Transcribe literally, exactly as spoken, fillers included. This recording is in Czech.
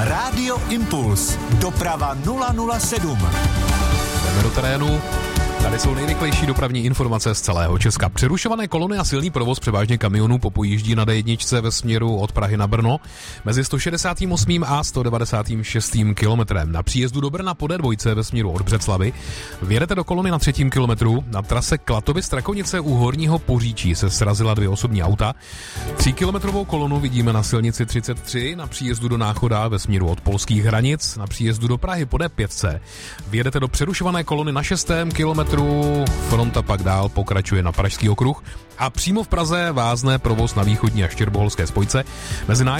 Rádio Impuls. Doprava nula nula sedm. Jdeme do terénu. Tady jsou nejrychlejší dopravní informace z celého Česka. Přerušované kolony a silný provoz převážně kamionů popojíždí na dé jedna ve směru od Prahy na Brno mezi sto šedesát osm a sto devadesát šest kilometrem. Na příjezdu do Brna po dé dva ve směru od Břeclavi vjedete do kolony na třetím kilometru. Na trase Klatovy-Strakonice u Horního Poříčí se srazila dvě osobní auta. Tříkilometrovou kolonu vidíme na silnici třicet tři na příjezdu do Náchoda ve směru od polských hranic. Na příjezdu do Prahy po dé pět vjedete do přerušované kolony na šestém kilometru. Fronta pak dál pokračuje na Pražský okruh a přímo v Praze vázne provoz na východní a štěrboholské spojce mezi